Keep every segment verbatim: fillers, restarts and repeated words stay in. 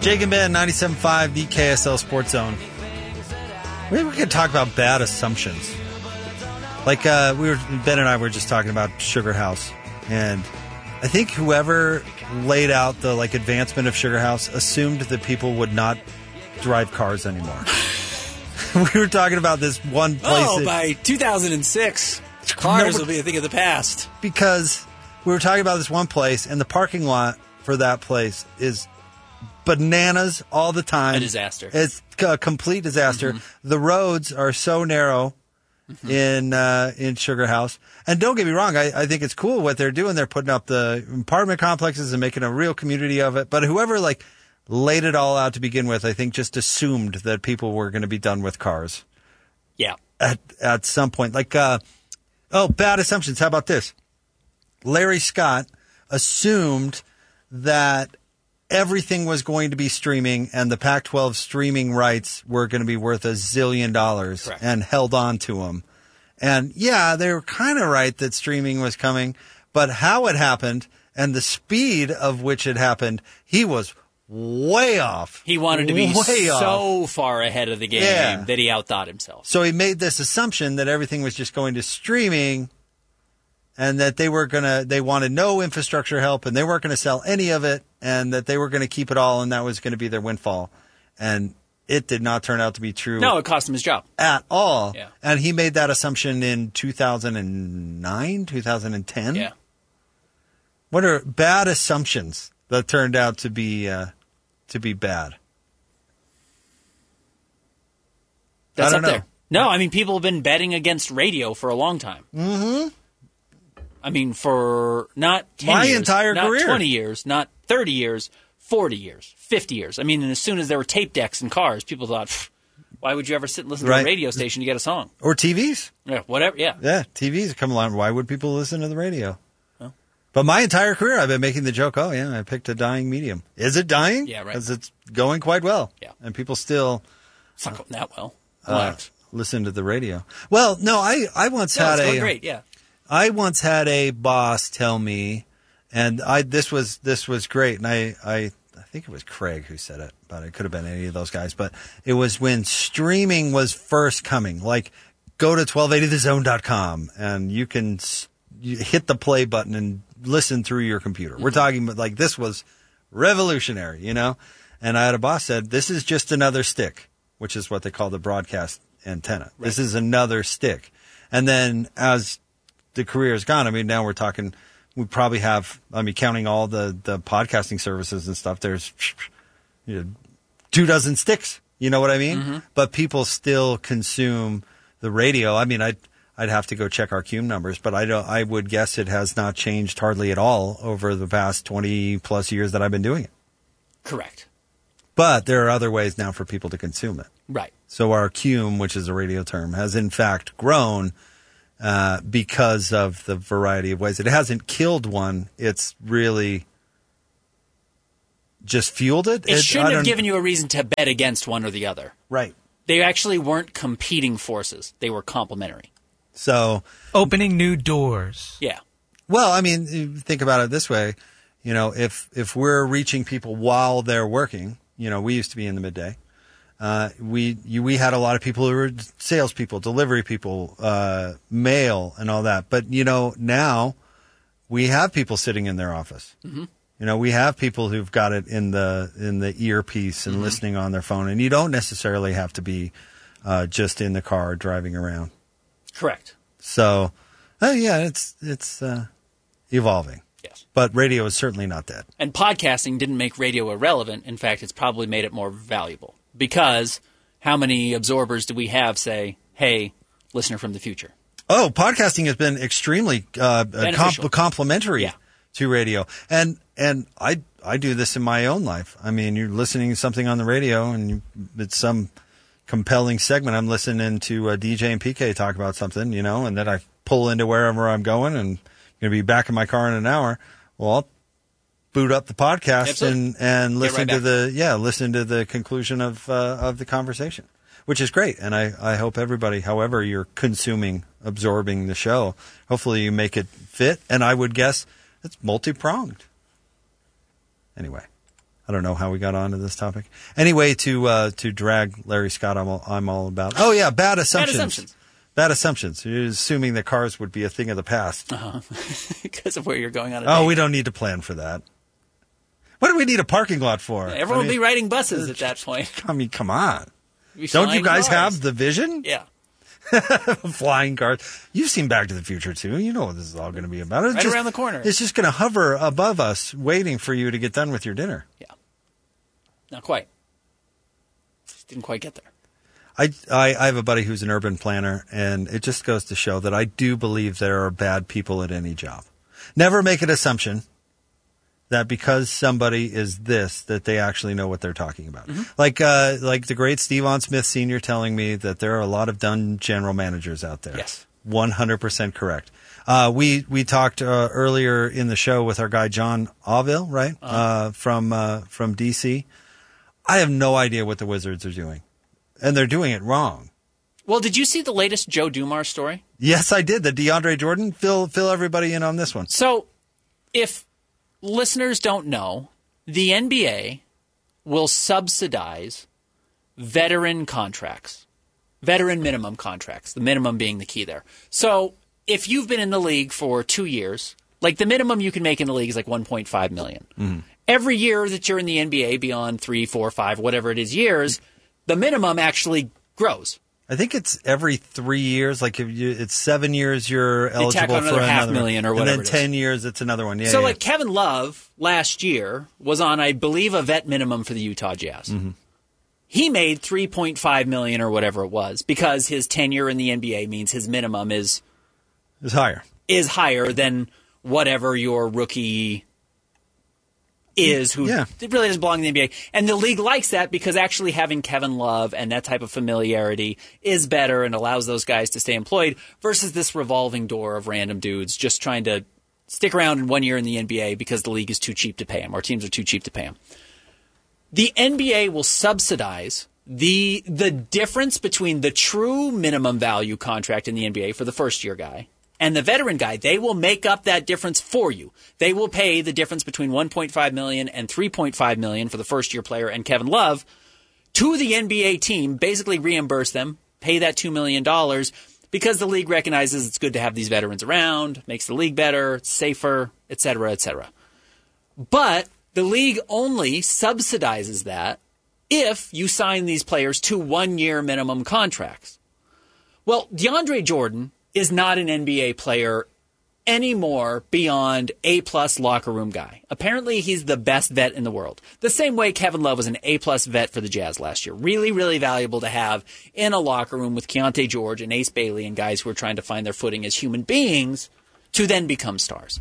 Jake and Ben, ninety-seven point five, the K S L Sports Zone. Maybe we could talk about bad assumptions. Like, uh, we were, Ben and I were just talking about Sugar House. And I think whoever laid out the, like, advancement of Sugar House assumed that people would not drive cars anymore. We were talking about this one place. Oh, that, by two thousand six, cars no, will be a thing of the past. Because we were talking about this one place, and the parking lot for that place is bananas all the time. A disaster. It's a complete disaster. Mm-hmm. The roads are so narrow mm-hmm. in uh, in Sugar House. And don't get me wrong, I, I think it's cool what they're doing. They're putting up the apartment complexes and making a real community of it. But whoever like laid it all out to begin with, I think just assumed that people were going to be done with cars. Yeah. At at some point. Like, uh, oh, bad assumptions. How about this? Larry Scott assumed that everything was going to be streaming and the Pac twelve streaming rights were going to be worth a zillion dollars. Correct. And held on to them. And yeah, they were kind of right that streaming was coming, but how it happened and the speed of which it happened, he was way off. He wanted to be way so off. far ahead of the game yeah. that he outthought himself. So he made this assumption that everything was just going to streaming and that they were going to, they wanted no infrastructure help and they weren't going to sell any of it and that they were going to keep it all and that was going to be their windfall. And it did not turn out to be true. No, it cost him his job. At all. Yeah. And he made that assumption in two thousand nine, two thousand ten. Yeah. What are bad assumptions that turned out to be uh, to be bad? That's I up don't know. there. No, I mean, people have been betting against radio for a long time. Mm-hmm. I mean, for not ten My years, entire not career. twenty years, not thirty years, forty years, fifty years. I mean, and as soon as there were tape decks in cars, people thought, why would you ever sit and listen right. to a radio station to get a song? Or T Vs. Yeah, whatever, yeah. Yeah, T Vs come along. Why would people listen to the radio? Oh. But my entire career, I've been making the joke, oh, yeah, I picked a dying medium. Is it dying? Yeah, right. Because it's going quite well. Yeah. And people still It's not going that well. uh, listen to the radio. Well, no, I, I once no, had it's a... going great, yeah. I once had a boss tell me, and I this was this was great, and I, I, I think it was Craig who said it, but it could have been any of those guys. But it was when streaming was first coming. Like, go to twelve eighty the zone dot com, and you can you hit the play button and listen through your computer. Mm-hmm. We're talking about, like, this was revolutionary, you know? And I had a boss said, this is just another stick, which is what they call the broadcast antenna. Right. This is another stick. And then as the career is gone. I mean, now we're talking, we probably have, I mean, counting all the, the podcasting services and stuff, there's you know, two dozen sticks. You know what I mean? Mm-hmm. But people still consume the radio. I mean, I'd, I'd have to go check our Cume numbers, but I don't, I would guess it has not changed hardly at all over the past twenty plus years that I've been doing it. Correct. But there are other ways now for people to consume it. Right. So our Cume, which is a radio term, has in fact grown Uh, because of the variety of ways. It hasn't killed one. It's really just fueled it. It, it shouldn't have given you a reason to bet against one or the other. Right. They actually weren't competing forces. They were complementary. So opening new doors. Yeah. Well, I mean, you think about it this way. You know, if if we're reaching people while they're working, you know, we used to be in the midday. Uh, we you, we had a lot of people who were salespeople, delivery people, uh, mail, and all that. But you know, now we have people sitting in their office. Mm-hmm. You know, we have people who've got it in the in the earpiece and mm-hmm. listening on their phone, and you don't necessarily have to be uh, just in the car driving around. Correct. So, uh, yeah, it's it's uh, evolving. Yes, but radio is certainly not dead. And podcasting didn't make radio irrelevant. In fact, it's probably made it more valuable. Because how many absorbers do we have say, hey, listener from the future? Oh, podcasting has been extremely uh, com- complementary yeah. to radio. And and I I do this in my own life. I mean, you're listening to something on the radio and you, it's some compelling segment. I'm listening to uh, D J and P K talk about something, you know, and then I pull into wherever I'm going and I'm going to be back in my car in an hour. Well, I'll boot up the podcast Absolutely. and, and listen right to the yeah listen to the conclusion of uh, of the conversation, which is great. And I, I hope everybody, however you're consuming, absorbing the show, hopefully you make it fit. And I would guess it's multi-pronged. Anyway, I don't know how we got onto this topic. Anyway, to uh, to drag Larry Scott, I'm all, I'm all about. Oh yeah, bad assumptions. Bad assumptions. Bad assumptions. You're assuming that cars would be a thing of the past. Uh-huh. Because of where you're going on a Oh, date. we don't need to plan for that. What do we need a parking lot for? Everyone I will mean, be riding buses at that point. I mean, come on. Be Don't you flying guys cars. have the vision? Yeah. Flying cars. You've seen Back to the Future, too. You know what this is all going to be about. It's Right just, around the corner. It's just going to hover above us, waiting for you to get done with your dinner. Yeah. Not quite. Just didn't quite get there. I, I, I have a buddy who's an urban planner, and it just goes to show that I do believe there are bad people at any job. Never make an assumption that because somebody is this, that they actually know what they're talking about. Mm-hmm. Like uh, like the great Steve On Smith Senior telling me that there are a lot of done general managers out there. Yes. one hundred percent correct. Uh, we we talked uh, earlier in the show with our guy John Auville, right, uh-huh. uh, from uh, from D C. I have no idea what the Wizards are doing. And they're doing it wrong. Well, did you see the latest Joe Dumars story? Yes, I did. The DeAndre Jordan. Fill fill everybody in on this one. So, if listeners don't know, the N B A will subsidize veteran contracts, veteran minimum contracts, the minimum being the key there. So, if you've been in the league for two years, like the minimum you can make in the league is like one point five million dollars. Mm-hmm. Every year that you're in the N B A beyond three, four, five, whatever it is years, the minimum actually grows. I think it's every three years. Like if you, it's seven years, you're eligible tack on for another another half million or whatever and then ten years, it's another one. Yeah. So yeah. like Kevin Love last year was on, I believe, a vet minimum for the Utah Jazz. Mm-hmm. He made three point five million dollars or whatever it was because his tenure in the N B A means his minimum is is higher is higher than whatever your rookie is, who yeah. it really doesn't belong in the N B A. And the league likes that because actually having Kevin Love and that type of familiarity is better and allows those guys to stay employed versus this revolving door of random dudes just trying to stick around in one year in the N B A because the league is too cheap to pay them or teams are too cheap to pay them. The N B A will subsidize the the difference between the true minimum value contract in the N B A for the first year guy and the veteran guy. They will make up that difference for you. They will pay the difference between one point five million dollars and three point five million dollars for the first year player and Kevin Love to the N B A team, basically reimburse them, pay that two million dollars because the league recognizes it's good to have these veterans around, makes the league better, safer, et cetera, et cetera. But the league only subsidizes that if you sign these players to one-year minimum contracts. Well, DeAndre Jordan is not an N B A player anymore beyond A-plus locker room guy. Apparently, he's the best vet in the world. The same way Kevin Love was an A-plus vet for the Jazz last year. Really, really valuable to have in a locker room with Keontae George and Ace Bailey and guys who are trying to find their footing as human beings to then become stars.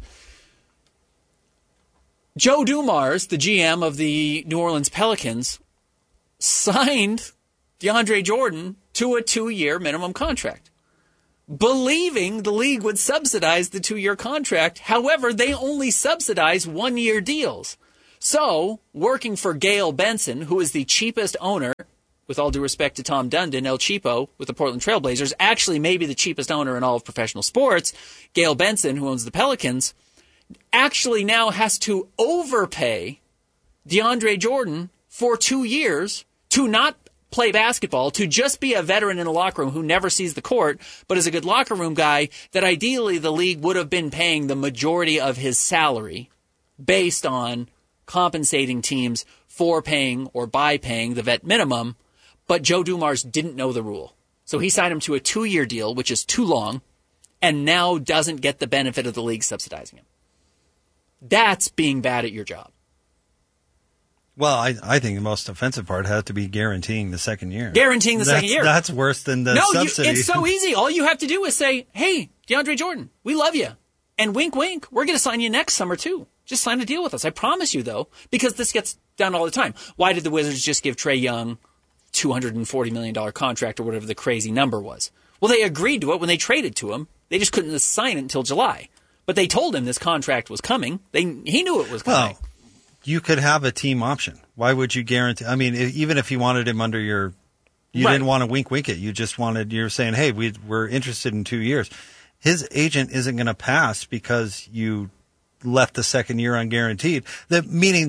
Joe Dumars, the G M of the New Orleans Pelicans, signed DeAndre Jordan to a two-year minimum contract, believing the league would subsidize the two-year contract. However, they only subsidize one-year deals. So, working for Gail Benson, who is the cheapest owner, with all due respect to Tom Dundon, El Cheapo, with the Portland Trail Blazers, actually maybe the cheapest owner in all of professional sports, Gail Benson, who owns the Pelicans, actually now has to overpay DeAndre Jordan for two years to not play basketball, to just be a veteran in a locker room who never sees the court, but is a good locker room guy that ideally the league would have been paying the majority of his salary based on compensating teams for paying or by paying the vet minimum. But Joe Dumars didn't know the rule. So he signed him to a two-year deal, which is too long, and now doesn't get the benefit of the league subsidizing him. That's being bad at your job. Well, I, I think the most offensive part has to be guaranteeing the second year. Guaranteeing the that's, second year. That's worse than the no, subsidy. No, it's so easy. All you have to do is say, hey, DeAndre Jordan, we love you. And wink, wink, we're going to sign you next summer, too. Just sign a deal with us. I promise you, though, because this gets done all the time. Why did the Wizards just give Trae Young two hundred forty million dollars contract or whatever the crazy number was? Well, they agreed to it when they traded to him. They just couldn't sign it until July. But they told him this contract was coming. They He knew it was coming. Well, you could have a team option. Why would you guarantee? I mean, if, even if you wanted him under your, you right. didn't want to wink wink it. You just wanted, you're saying, hey, we, we're interested in two years. His agent isn't going to pass because you left the second year unguaranteed. The, meaning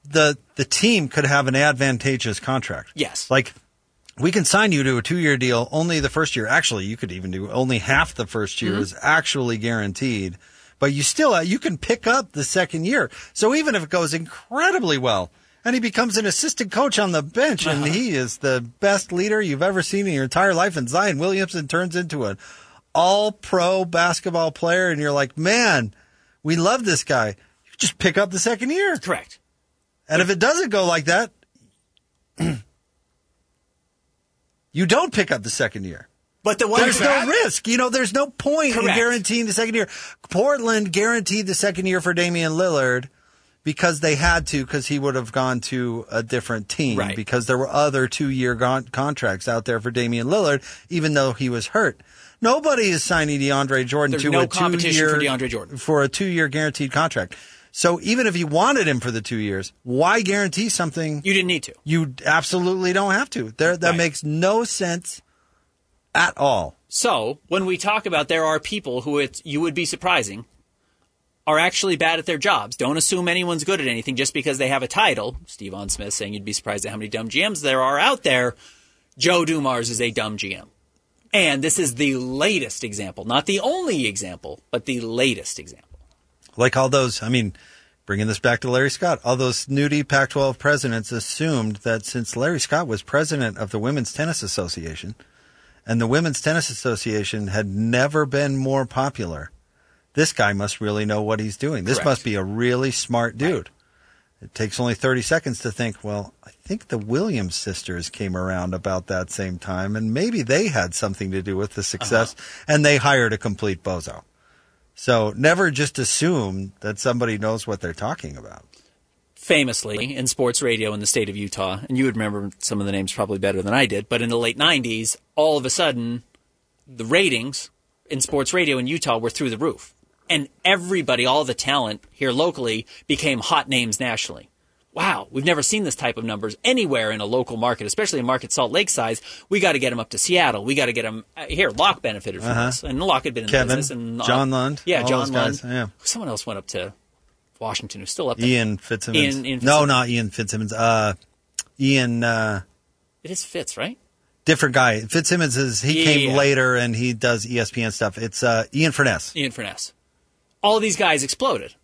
the the team could have an advantageous contract. Yes. Like, we can sign you to a two-year deal, only the first year. Actually, you could even do only half the first year mm-hmm. is actually guaranteed. But you still, you can pick up the second year. So even if it goes incredibly well, and he becomes an assistant coach on the bench, and uh-huh. he is the best leader you've ever seen in your entire life, and Zion Williamson turns into an all-pro basketball player, and you're like, man, we love this guy. You just pick up the second year. Correct. And if it doesn't go like that, you don't pick up the second year. But the one there's no risk. You know, there's no point Correct. in guaranteeing the second year. Portland guaranteed the second year for Damian Lillard because they had to, because he would have gone to a different team. Right. Because there were other two-year con- contracts out there for Damian Lillard, even though he was hurt. Nobody is signing DeAndre Jordan there's to no a competition two-year for DeAndre Jordan for a two-year guaranteed contract. So even if you wanted him for the two years, why guarantee something you didn't need to? You absolutely don't have to. There, that right. makes no sense at all. So when we talk about there are people who it's, you would be surprising are actually bad at their jobs. Don't assume anyone's good at anything just because they have a title. Steve On Smith saying you'd be surprised at how many dumb G Ms there are out there. Joe Dumars is a dumb G M. And this is the latest example. Not the only example, but the latest example. Like all those, I mean, bringing this back to Larry Scott, all those snooty Pac twelve presidents assumed that since Larry Scott was president of the Women's Tennis Association, and the Women's Tennis Association had never been more popular, this guy must really know what he's doing. This Correct. must be a really smart dude. Right. It takes only thirty seconds to think, well, I think the Williams sisters came around about that same time, and maybe they had something to do with the success, uh-huh. and they hired a complete bozo. So never just assume that somebody knows what they're talking about. Famously, in sports radio in the state of Utah, and you would remember some of the names probably better than I did, but in the late nineties, all of a sudden, the ratings in sports radio in Utah were through the roof. And everybody, all the talent here locally, became hot names nationally. Wow, we've never seen this type of numbers anywhere in a local market, especially a market Salt Lake size. We got to get them up to Seattle. We got to get them uh, here. Locke benefited from uh-huh. this, and Locke had been in Kevin, the business. And uh, John Lund, yeah, all John those Lund. guys, yeah. Someone else went up to Washington, who's still up there. Ian Fitzsimmons. Ian, Ian no, Fitzsimmons. not Ian Fitzsimmons. Uh, Ian. Uh, it is Fitz, right? Different guy. Fitzsimmons is he yeah, came yeah. later and he does E S P N stuff. It's uh, Ian Furness. Ian Furness. All these guys exploded,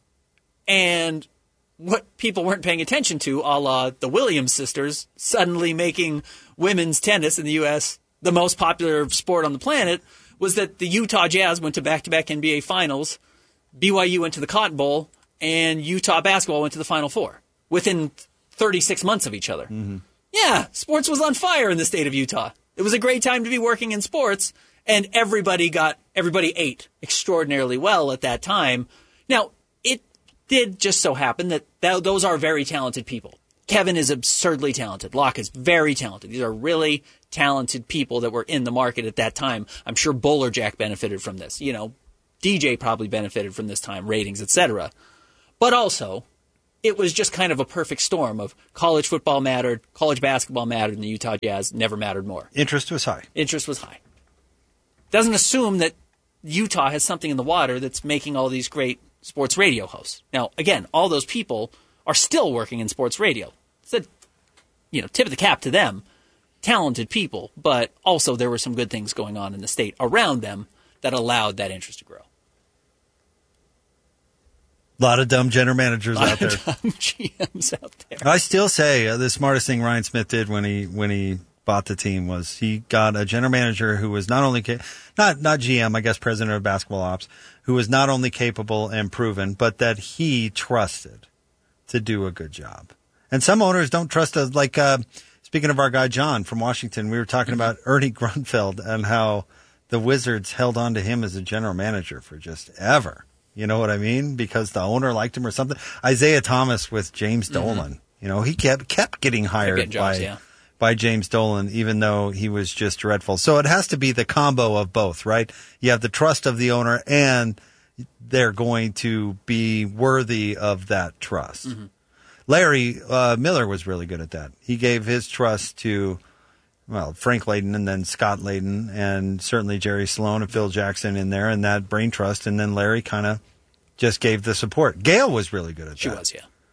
and what people weren't paying attention to, a la the Williams sisters, suddenly making women's tennis in the U S the most popular sport on the planet, was that the Utah Jazz went to back-to-back N B A finals, B Y U went to the Cotton Bowl, and Utah basketball went to the Final Four within thirty-six months of each other. Mm-hmm. Yeah, sports was on fire in the state of Utah. It was a great time to be working in sports, and everybody got everybody ate extraordinarily well at that time. Now, it did just so happen that th- those are very talented people. Kevin is absurdly talented. Locke is very talented. These are really talented people that were in the market at that time. I'm sure Bowler Jack benefited from this. You know, D J probably benefited from this time, ratings, et cetera. But also, it was just kind of a perfect storm of college football mattered, college basketball mattered, and the Utah Jazz never mattered more. Interest was high. Interest was high. Doesn't assume that Utah has something in the water that's making all these great sports radio hosts. Now, again, all those people are still working in sports radio. It's a, you know, tip of the cap to them. Talented people, but also there were some good things going on in the state around them that allowed that interest to grow. A lot of dumb general managers out there. Dumb G Ms out there. I still say uh, the smartest thing Ryan Smith did when he when he bought the team was he got a general manager who was not only ca- not not G M, I guess president of basketball ops, who was not only capable and proven, but that he trusted to do a good job. And some owners don't trust us. Like uh, speaking of our guy John from Washington, we were talking about Ernie Grunfeld and how the Wizards held on to him as a general manager for just ever. You know what I mean? Because the owner liked him or something. Isaiah Thomas with James Dolan. Mm-hmm. You know, he kept kept getting hired getting jobs, by yeah. by James Dolan, even though he was just dreadful. So it has to be the combo of both, right? You have the trust of the owner, and they're going to be worthy of that trust. Mm-hmm. Larry uh, Miller was really good at that. He gave his trust to, well, Frank Layden and then Scott Layden and certainly Jerry Sloan and Phil Jackson in there and that brain trust. And then Larry kind of just gave the support. Gail was really good at that. She was, yeah.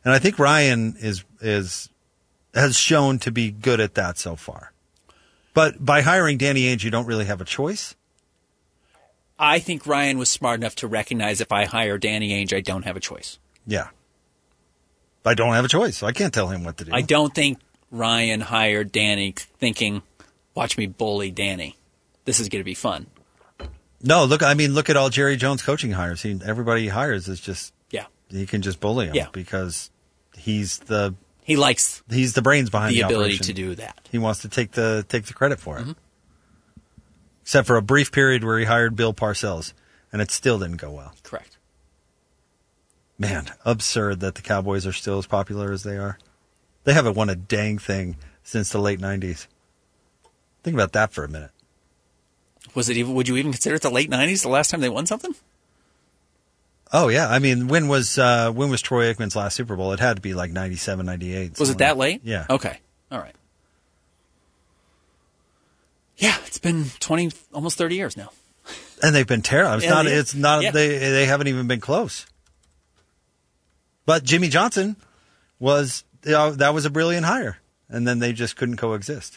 And I think Ryan is is has shown to be good at that so far. But by hiring Danny Ainge, you don't really have a choice. I think Ryan was smart enough to recognize if I hire Danny Ainge, I don't have a choice. Yeah. I don't have a choice, so I can't tell him what to do. I don't think Ryan hired Danny thinking, watch me bully Danny. This is going to be fun. No, look, I mean, look at all Jerry Jones coaching hires. He, everybody he hires is just, yeah. he can just bully him yeah. because he's the, he likes he's the brains behind the, the ability operation. to do that. He wants to take the, take the credit for it. Mm-hmm. Except for a brief period where he hired Bill Parcells, and it still didn't go well. Correct. Man, absurd that the Cowboys are still as popular as they are. They haven't won a dang thing since the late nineties. Think about that for a minute. Was it even? Would you even consider it the late nineties? The last time they won something? Oh yeah, I mean, when was uh, when was Troy Aikman's last Super Bowl? It had to be like ninety-seven, ninety-eight. Was it that late? Yeah. Okay. All right. Yeah, it's been twenty, almost thirty years now. And they've been terrible. It's yeah, not. yeah. It's not. Yeah. They they haven't even been close. But Jimmy Johnson was you know, that was a brilliant hire, and then they just couldn't coexist.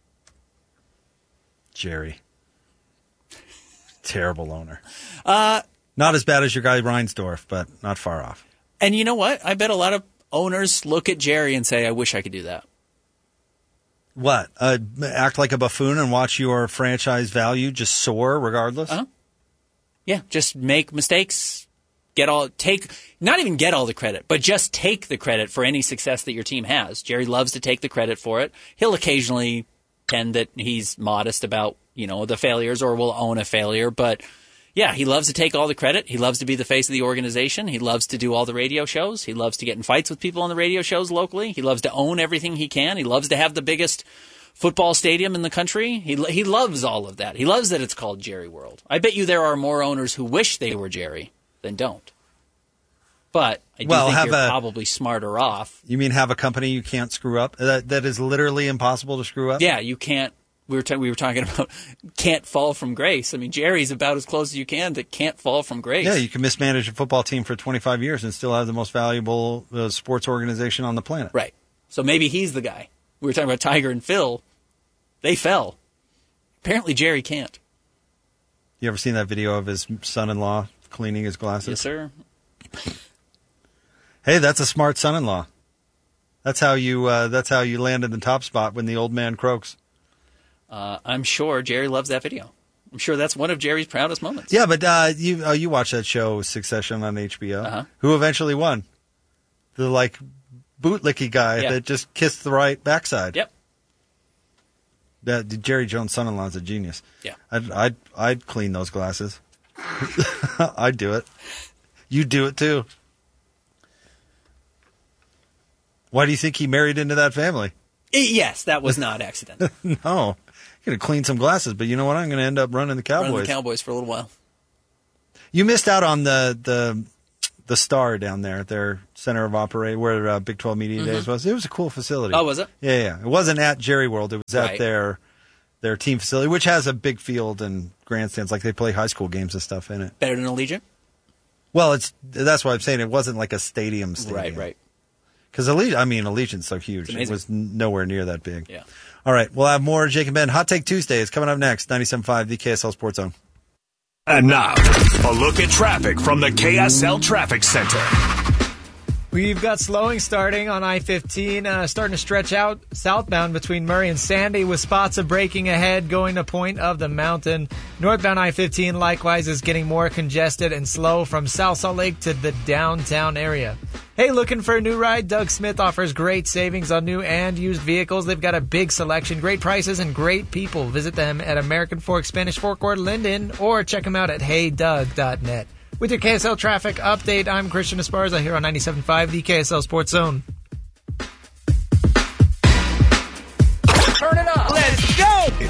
Jerry. Terrible owner. Uh, not as bad as your guy Reinsdorf, but not far off. And you know what? I bet a lot of owners look at Jerry and say, I wish I could do that. What? Uh, act like a buffoon and watch your franchise value just soar regardless? Uh-huh. Yeah, just make mistakes, get all, take, not even get all the credit, but just take the credit for any success that your team has. Jerry loves to take the credit for it. He'll occasionally pretend that he's modest about, you know, the failures or will own a failure. But yeah, he loves to take all the credit. He loves to be the face of the organization. He loves to do all the radio shows. He loves to get in fights with people on the radio shows locally. He loves to own everything he can. He loves to have the biggest football stadium in the country. He he loves all of that. He loves that it's called Jerry World. I bet you there are more owners who wish they were Jerry than don't. But I do well, think have you're a, probably smarter off. You mean have a company you can't screw up? That that is literally impossible to screw up? Yeah, you can't. We were, ta- we were talking about can't fall from grace. I mean, Jerry's about as close as you can to can't fall from grace. Yeah, you can mismanage a football team for twenty-five years and still have the most valuable uh, sports organization on the planet. Right. So maybe he's the guy. We were talking about Tiger and Phil. They fell. Apparently Jerry can't. You ever seen that video of his son-in-law cleaning his glasses? Yes, sir. Hey, that's a smart son-in-law. That's how you uh, that's how you land in the top spot when the old man croaks. Uh, I'm sure Jerry loves that video. I'm sure that's one of Jerry's proudest moments. Yeah, but uh, you uh, you watch that show Succession on H B O. Uh-huh. Who eventually won? The like bootlicky guy Yeah. that just kissed the right backside. Yep. That Jerry Jones' son-in-law is a genius. Yeah. I'd I'd, I'd clean those glasses. I'd do it. You do it too. Why do you think he married into that family? Yes, that was not accidental. No. I'm going to clean some glasses, but you know what? I'm going to end up running the Cowboys. Running the Cowboys for a little while. You missed out on the the the Star down there at their center of operation, where uh, Big twelve Media mm-hmm. Days was. It was a cool facility. Oh, was it? Yeah, yeah. It wasn't at Jerry World. It was right. at their their team facility, which has a big field and grandstands. Like they play high school games and stuff in it. Better than Allegiant? Well, it's that's why I'm saying it wasn't like a stadium stadium. Right, right. Because Allegiant, I mean, Allegiant's so huge. It was n- nowhere near that big. Yeah. All right, we'll have more Jake and Ben. Hot Take Tuesday is coming up next. ninety-seven point five, the K S L Sports Zone. And now, a look at traffic from the K S L Traffic Center. We've got slowing starting on I fifteen, uh, starting to stretch out southbound between Murray and Sandy with spots of braking ahead going to Point of the Mountain. Northbound I fifteen likewise is getting more congested and slow from South Salt Lake to the downtown area. Hey, looking for a new ride? Doug Smith offers great savings on new and used vehicles. They've got a big selection, great prices, and great people. Visit them at American Fork, Spanish Fork, or Linden, or check them out at hey doug dot net. With your K S L traffic update, I'm Christian Esparza here on ninety-seven point five, the K S L Sports Zone. Turn it up. Let's go.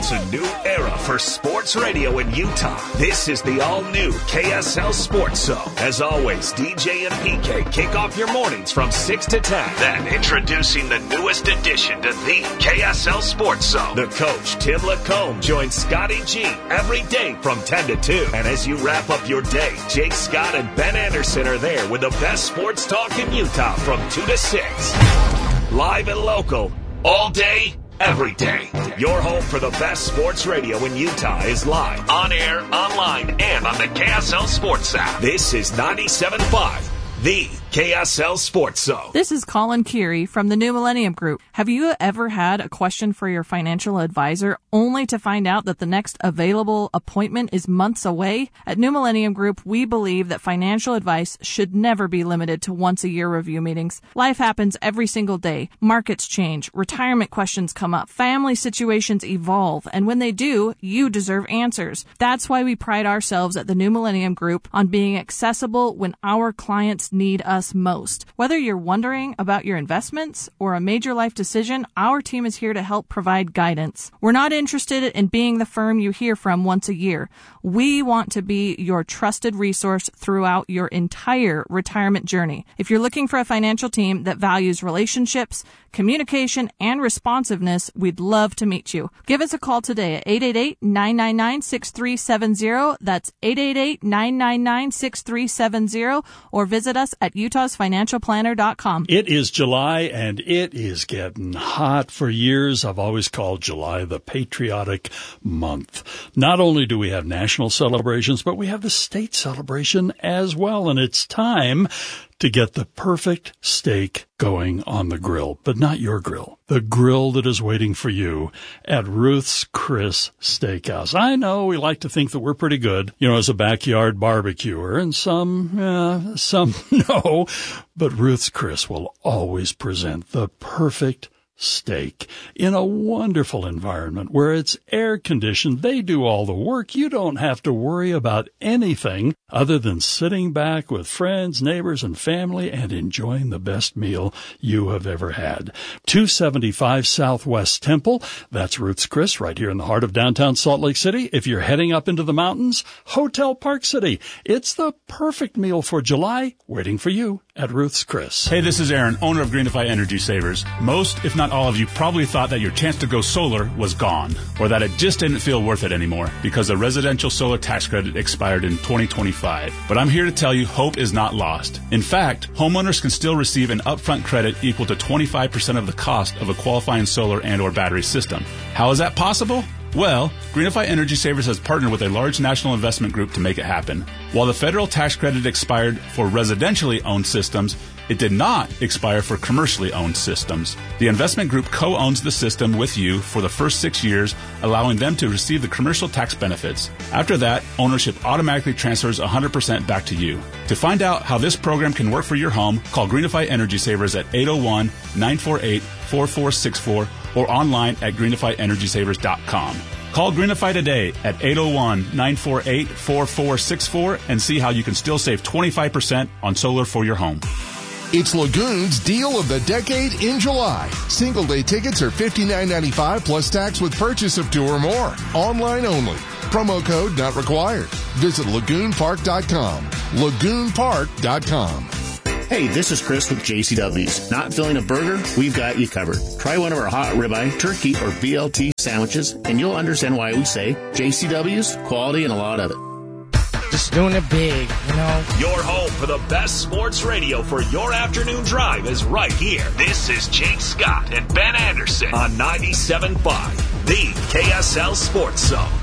It's a new era for sports radio in Utah. This is the all-new K S L Sports Zone. As always, D J and P K kick off your mornings from six to ten. Then, introducing the newest addition to the K S L Sports Zone. The coach, Tim Lacombe, joins Scotty G every day from ten to two. And as you wrap up your day, Jake Scott and Ben Anderson are there with the best sports talk in Utah from two to six. Live and local, all day, every day. Your home for the best sports radio in Utah is live, on air, online, and on the K S L Sports app. This is ninety-seven point five, the K S L Sports Zone. This is Colin Keary from the New Millennium Group. Have you ever had a question for your financial advisor only to find out that the next available appointment is months away? At New Millennium Group, we believe that financial advice should never be limited to once-a-year review meetings. Life happens every single day. Markets change. Retirement questions come up. Family situations evolve. And when they do, you deserve answers. That's why we pride ourselves at the New Millennium Group on being accessible when our clients need us most. Whether you're wondering about your investments or a major life decision, our team is here to help provide guidance. We're not interested in being the firm you hear from once a year. We want to be your trusted resource throughout your entire retirement journey. If you're looking for a financial team that values relationships, communication, and responsiveness, we'd love to meet you. Give us a call today at eight eight eight, nine nine nine, six three seven zero. That's eight eight eight, nine nine nine, six three seven zero, or visit us at utahs financial planner dot com. It is July, and it is getting hot. For years, I've always called July the patriotic month. Not only do we have national celebrations, but we have the state celebration as well, and it's time to get the perfect steak going on the grill, but not your grill. The grill that is waiting for you at Ruth's Chris Steakhouse. I know we like to think that we're pretty good, you know, as a backyard barbecuer, and some, uh, some no, but Ruth's Chris will always present the perfect steak in a wonderful environment where it's air conditioned. They do all the work. You don't have to worry about anything other than sitting back with friends, neighbors, and family and enjoying the best meal you have ever had. two seventy-five Southwest Temple. That's Ruth's Chris right here in the heart of downtown Salt Lake City. If you're heading up into the mountains, Hotel Park City. It's the perfect meal for July waiting for you at Ruth's Chris. Hey, this is Aaron, owner of Greenify Energy Savers. Most, if not all of you, probably thought that your chance to go solar was gone, or that it just didn't feel worth it anymore because the residential solar tax credit expired in twenty twenty-five. But I'm here to tell you hope is not lost. In fact, homeowners can still receive an upfront credit equal to twenty-five percent of the cost of a qualifying solar and or battery system. How is that possible? Well, Greenify Energy Savers has partnered with a large national investment group to make it happen. While the federal tax credit expired for residentially owned systems, it did not expire for commercially owned systems. The investment group co-owns the system with you for the first six years, allowing them to receive the commercial tax benefits. After that, ownership automatically transfers one hundred percent back to you. To find out how this program can work for your home, call Greenify Energy Savers at eight oh one, nine four eight, four four six four or online at greenify energy savers dot com. Call Greenify today at eight oh one, nine four eight, four four six four and see how you can still save twenty-five percent on solar for your home. It's Lagoon's Deal of the Decade in July. Single-day tickets are fifty-nine ninety-five plus tax with purchase of two or more. Online only. Promo code not required. Visit lagoon park dot com. lagoon park dot com. Hey, this is Chris with J C W's. Not feeling a burger? We've got you covered. Try one of our hot ribeye, turkey, or B L T sandwiches, and you'll understand why we say J C W's, quality, and a lot of it. Just doing it big, you know. Your home for the best sports radio for your afternoon drive is right here. This is Jake Scott and Ben Anderson on ninety-seven point five, the K S L Sports Zone.